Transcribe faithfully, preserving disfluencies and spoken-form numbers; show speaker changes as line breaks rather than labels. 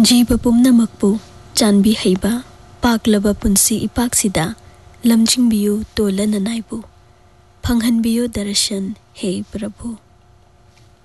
जीव पुम्नमक्पु चानबी हैबा पाकलबा पुंसी इपाकसिदा लमजिंगबियु तोलन नाइबु फंगहनबियु दर्शन हे प्रभु।